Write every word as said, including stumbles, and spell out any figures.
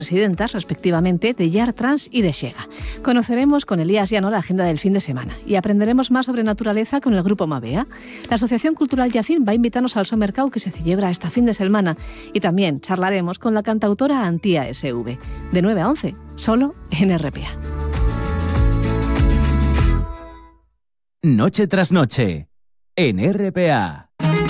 presidentas, respectivamente, de Yar Trans y de Xega. Conoceremos con Elías Llano la agenda del fin de semana y aprenderemos más sobre naturaleza con el Grupo Mabea. La Asociación Cultural Yacín va a invitarnos al Somercau que se celebra este fin de semana y también charlaremos con la cantautora Antía S V. De nueve a once, solo en R P A. Noche tras noche, en R P A.